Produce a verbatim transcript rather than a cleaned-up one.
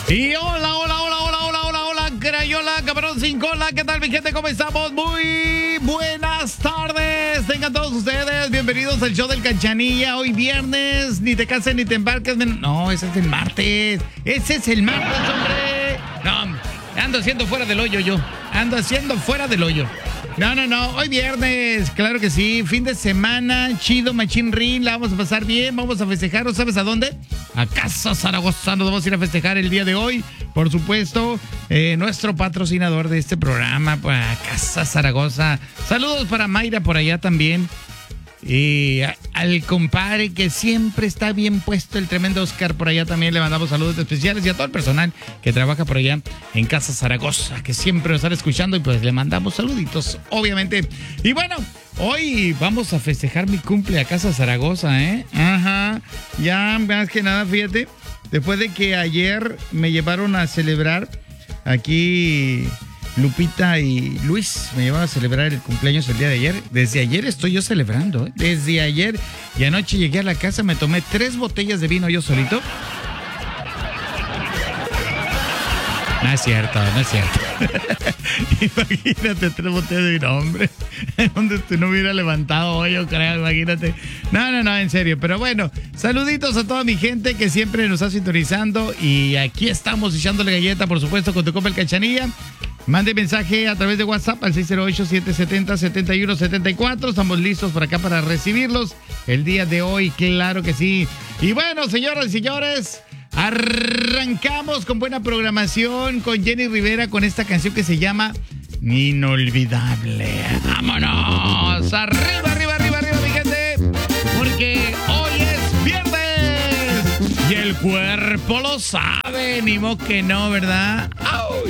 Y hola, hola, hola, hola, hola, hola, hola, Crayola, cabrón sin cola, ¿qué tal mi gente? ¿Cómo estamos? Muy buenas tardes, tengan todos ustedes, bienvenidos al show del Cachanilla, hoy viernes, ni te cases ni te embarques, no, ese es el martes, ese es el martes, hombre, no, ando haciendo fuera del hoyo yo, ando haciendo fuera del hoyo. No, no, no, hoy viernes, claro que sí, fin de semana, chido, machín rin, la vamos a pasar bien, vamos a festejar, ¿no sabes a dónde? A Casa Zaragoza, nos vamos a ir a festejar el día de hoy, por supuesto, eh, nuestro patrocinador de este programa, pues, a Casa Zaragoza. Saludos para Mayra por allá también. Y a, al compadre que siempre está bien puesto, el tremendo Oscar, por allá también le mandamos saludos especiales y a todo el personal que trabaja por allá en Casa Zaragoza, que siempre nos están escuchando y pues le mandamos saluditos, obviamente. Y bueno, hoy vamos a festejar mi cumple a Casa Zaragoza, ¿eh? Ajá, ya más que nada, fíjate, después de que ayer me llevaron a celebrar aquí... Lupita y Luis me llevaron a celebrar el cumpleaños el día de ayer. Desde ayer estoy yo celebrando, ¿eh? Desde ayer. Y anoche llegué a la casa, me tomé tres botellas de vino yo solito. No es cierto, no es cierto. Imagínate, tres botellas de vino, hombre. Donde tú no hubiera levantado hoy, yo creo, imagínate. No, no, no, en serio. Pero bueno, saluditos a toda mi gente que siempre nos está sintonizando. Y aquí estamos echándole galleta, por supuesto, con tu compa el Cachanilla. Mande mensaje a través de WhatsApp al seis cero ocho, siete siete cero, siete uno siete cuatro. Estamos listos por acá para recibirlos el día de hoy, claro que sí. Y bueno, señoras y señores, arrancamos con buena programación con Jenny Rivera con esta canción que se llama Inolvidable. ¡Vámonos! ¡Arriba, arriba, arriba, arriba, mi gente! Porque hoy es viernes y el cuerpo lo sabe, ni modo que no, ¿verdad? ¡Au!